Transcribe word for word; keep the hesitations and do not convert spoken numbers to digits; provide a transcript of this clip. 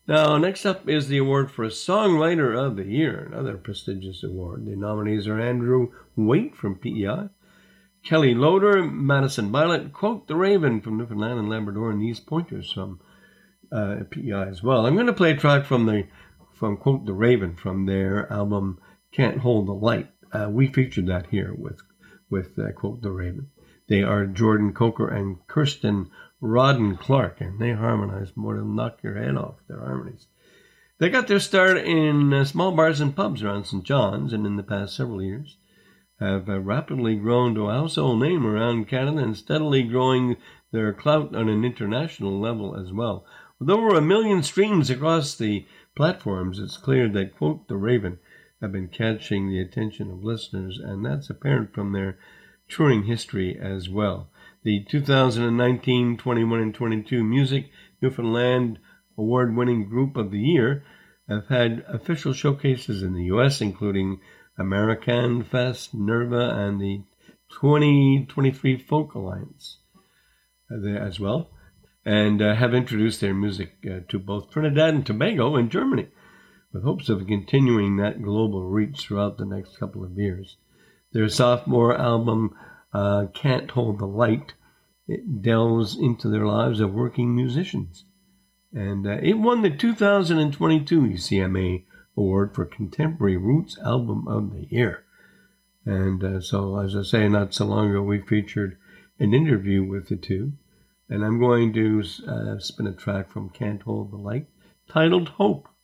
Now, next up is the award for Songwriter of the Year, another prestigious award. The nominees are Andrew Waite from P E I, Kelly Loader, Madison Violet, Quote the Raven from Newfoundland and Labrador, and these pointers from uh, P E I as well. I'm going to play a track from the from Quote the Raven from their album Can't Hold the Light. Uh, we featured that here with with uh, Quote the Raven. They are Jordan Coker and Kirsten Rodden Clark, and they harmonize more than knock your head off, their harmonies. They got their start in uh, small bars and pubs around Saint John's, and in the past several years have uh, rapidly grown to a household name around Canada and steadily growing their clout on an international level as well. With over a million streams across the platforms, it's clear that Quote the Raven have been catching the attention of listeners, and that's apparent from their touring history as well. The two thousand nineteen, twenty-one, and twenty-two Music Newfoundland Award-winning Group of the Year have had official showcases in the U S, including American Fest, Nerva, and the twenty twenty-three Folk Alliance as well, and uh, have introduced their music uh, to both Trinidad and Tobago and Germany, with hopes of continuing that global reach throughout the next couple of years. Their sophomore album, uh, Can't Hold the Light, it delves into their lives of working musicians. And uh, it won the two thousand twenty-two E C M A Award for Contemporary Roots Album of the Year. And uh, so, as I say, not so long ago, we featured an interview with the two. And I'm going to uh, spin a track from Can't Hold the Light, titled Hope.